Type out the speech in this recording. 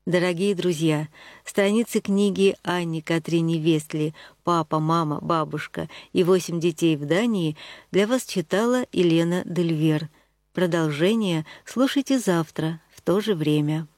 Дорогие друзья, страницы книги Анни Катрине Вестли «Папа, мама, бабушка и 8 детей в Дании» для вас читала Елена Дельвер. Продолжение слушайте завтра в то же время.